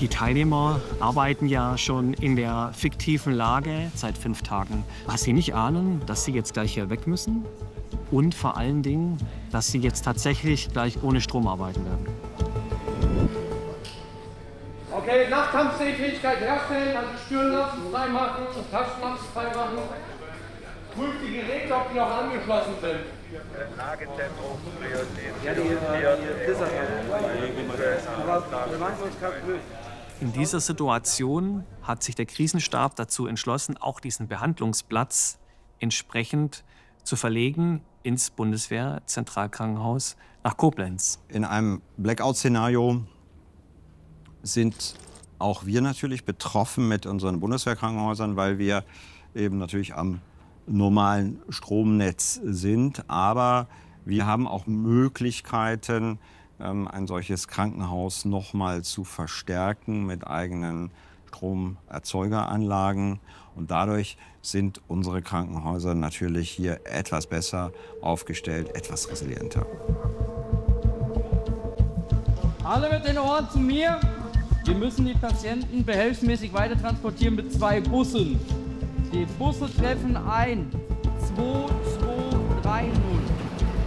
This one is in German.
Die Teilnehmer arbeiten ja schon in der fiktiven Lage seit 5 Tagen. Was sie nicht ahnen, dass sie jetzt gleich hier weg müssen und vor allen Dingen, dass sie jetzt tatsächlich gleich ohne Strom arbeiten werden. Okay, Nachkampfsehfähigkeit herstellen, also Stirnlampen freimachen, Taschenlampen freimachen. Prüft die Geräte, ob die noch angeschlossen sind. Lagezentrum priorisiert. In dieser Situation hat sich der Krisenstab dazu entschlossen, auch diesen Behandlungsplatz entsprechend zu verlegen ins Bundeswehr-Zentralkrankenhaus nach Koblenz. In einem Blackout-Szenario sind auch wir natürlich betroffen mit unseren Bundeswehrkrankenhäusern, weil wir eben natürlich am normalen Stromnetz sind. Aber wir haben auch Möglichkeiten, ein solches Krankenhaus noch mal zu verstärken mit eigenen Stromerzeugeranlagen. Und dadurch sind unsere Krankenhäuser natürlich hier etwas besser aufgestellt, etwas resilienter. Alle mit den Ohren zu mir. Wir müssen die Patienten behelfsmäßig weiter transportieren mit 2 Bussen. Die Busse treffen ein. 2230.